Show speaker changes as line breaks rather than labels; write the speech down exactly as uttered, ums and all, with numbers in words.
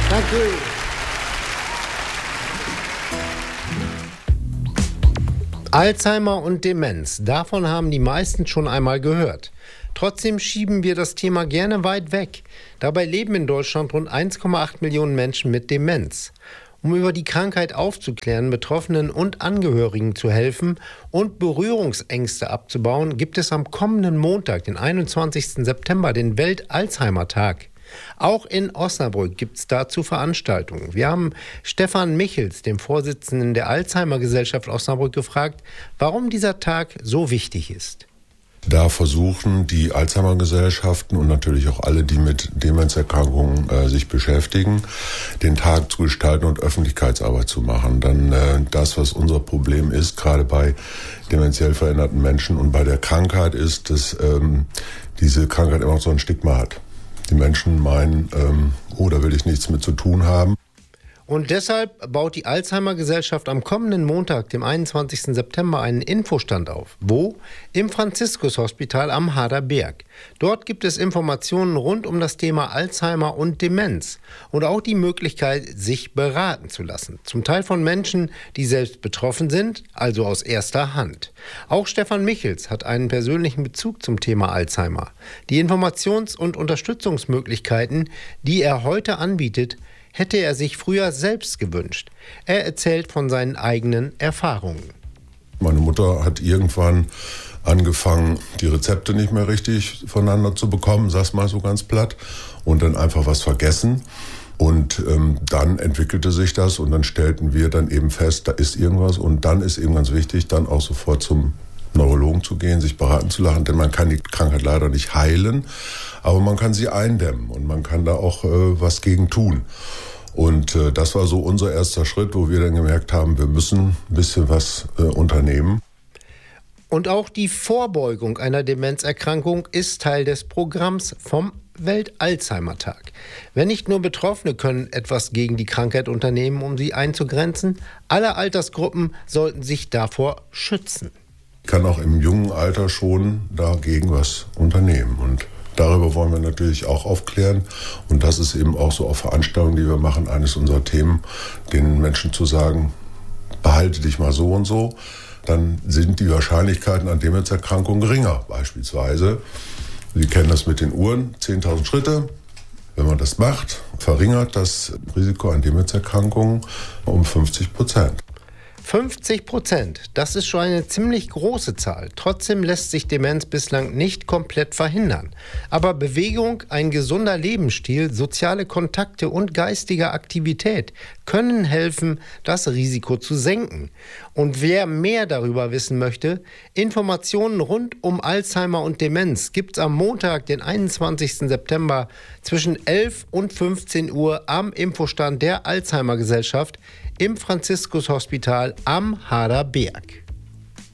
Danke. Alzheimer und Demenz, davon haben die meisten schon einmal gehört. Trotzdem schieben wir das Thema gerne weit weg. Dabei leben in Deutschland rund eins Komma acht Millionen Menschen mit Demenz. Um über die Krankheit aufzuklären, Betroffenen und Angehörigen zu helfen und Berührungsängste abzubauen, gibt es am kommenden Montag, den einundzwanzigsten September, den Welt-Alzheimer-Tag. Auch in Osnabrück gibt es dazu Veranstaltungen. Wir haben Stefan Michels, dem Vorsitzenden der Alzheimer-Gesellschaft Osnabrück, gefragt, warum dieser Tag so wichtig ist.
Da versuchen die Alzheimer-Gesellschaften und natürlich auch alle, die mit Demenzerkrankungen äh, sich beschäftigen, den Tag zu gestalten und Öffentlichkeitsarbeit zu machen. Dann äh, das, was unser Problem ist, gerade bei dementiell veränderten Menschen und bei der Krankheit, ist, dass ähm, diese Krankheit immer noch so ein Stigma hat. Die Menschen meinen, ähm, oh, da will ich nichts mit zu tun haben.
Und deshalb baut die Alzheimer-Gesellschaft am kommenden Montag, dem einundzwanzigsten September, einen Infostand auf. Wo? Im Franziskus-Hospital am Harder Berg. Dort gibt es Informationen rund um das Thema Alzheimer und Demenz und auch die Möglichkeit, sich beraten zu lassen. Zum Teil von Menschen, die selbst betroffen sind, also aus erster Hand. Auch Stefan Michels hat einen persönlichen Bezug zum Thema Alzheimer. Die Informations- und Unterstützungsmöglichkeiten, die er heute anbietet, hätte er sich früher selbst gewünscht. Er erzählt von seinen eigenen Erfahrungen.
Meine Mutter hat irgendwann angefangen, die Rezepte nicht mehr richtig voneinander zu bekommen, sag's mal so ganz platt, und dann einfach was vergessen. Und ähm, dann entwickelte sich das und dann stellten wir dann eben fest, da ist irgendwas. Und dann ist eben ganz wichtig, dann auch sofort zum Neurologen zu gehen, sich beraten zu lassen, denn man kann die Krankheit leider nicht heilen, aber man kann sie eindämmen und man kann da auch äh, was gegen tun. Und äh, das war so unser erster Schritt, wo wir dann gemerkt haben, wir müssen ein bisschen was äh, unternehmen.
Und auch die Vorbeugung einer Demenzerkrankung ist Teil des Programms vom Welt-Alzheimer-Tag. Wenn nicht nur Betroffene können etwas gegen die Krankheit unternehmen, um sie einzugrenzen, alle Altersgruppen sollten sich davor schützen.
Kann auch im jungen Alter schon dagegen was unternehmen. Und darüber wollen wir natürlich auch aufklären. Und das ist eben auch so auf Veranstaltungen, die wir machen, eines unserer Themen, den Menschen zu sagen, behalte dich mal so und so. Dann sind die Wahrscheinlichkeiten an Demenzerkrankungen geringer. Beispielsweise, Sie kennen das mit den Uhren, zehntausend Schritte. Wenn man das macht, verringert das Risiko an Demenzerkrankungen um fünfzig Prozent.
fünfzig Prozent, das ist schon eine ziemlich große Zahl. Trotzdem lässt sich Demenz bislang nicht komplett verhindern. Aber Bewegung, ein gesunder Lebensstil, soziale Kontakte und geistige Aktivität können helfen, das Risiko zu senken. Und wer mehr darüber wissen möchte, Informationen rund um Alzheimer und Demenz gibt's am Montag, den einundzwanzigsten September zwischen elf und fünfzehn Uhr am Infostand der Alzheimer-Gesellschaft im Franziskus-Hospital am Harder Berg.